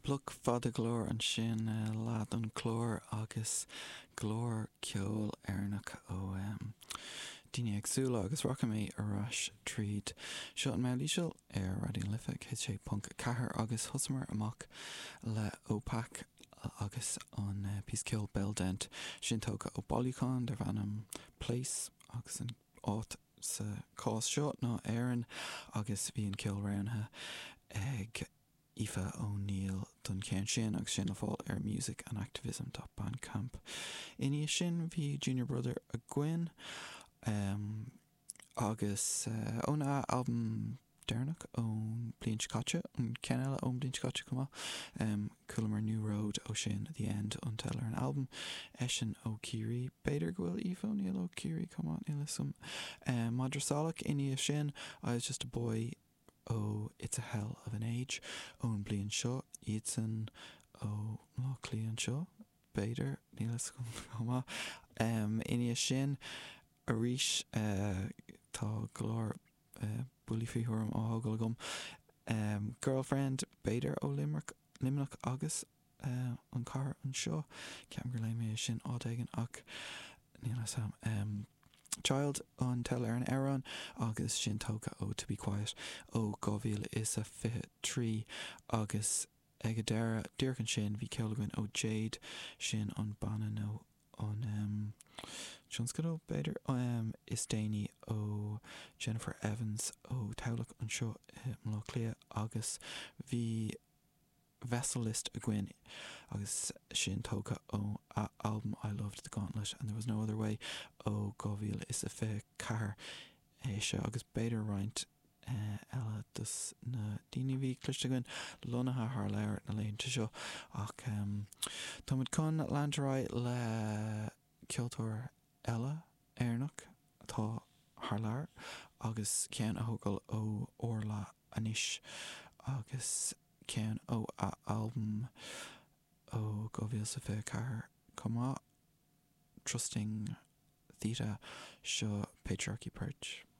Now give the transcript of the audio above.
Plug fada glór an sin lad an chlór agus glór ceol airnach ó daine agsúla agus rocha mé arás tríd seo an meilíseal radio'n lifa cé sé punk cethir agus thusamar amach le ópac agus an písceol Beldent sin tóga ó Ballycon der bhanam place agus an áit sa cás seo ná éireann agus bhí an ceol roinnithe ag Aoife O'Neill don céan sin agus sin a fáil ar music and activism dot Bandcamp. Iní sin bhí junior brother a Gwyn agus óna album Dernach ón Blian Scotcha an Kenella ón Blian Scotcha cuma Coolmore New Road ó sin The End until an album Eshin O'Keery Bader Gwil Aoife O'Neill O'Keery come on Ilisum Madrasalach iní sin I was just a boy oh It's a Hell of an Age ón Blian Seo Eidson ó Lochlean Seo Bader Ilisum cuma iní sin a ríis tá glór bully fi hurm á hagel gom Girlfriend Bader ó Limerick agus an car an seo ceam gur leim mé sin ádagan ach níl sam Child an tell ar an Aaron agus sin tóga ó To Be Quiet ó Govíl is a fi trí agus ag a dearcan sin bhí ceolagain ó Jade sin an banna nó an Johnscado Bader is déine ó Jennifer Evans ó Taulach an seo Lochlia agus bhí Vesselist a Gwyn agus sin tóga ó album I Loved the Gauntlet and There Was No Other Way ó Govíl is a fé car se agus Bader Riint ela dus na daoine bhí cliste gin lonathe th leir na léonnta seo ach tá muid chun landráid le ceoltóir eile airnach atá th leir agus cean a thógáil ó Orla anis agus cean ó album ó Govíl sa fé car comá Trusting Theta seo Patriarchy Perch.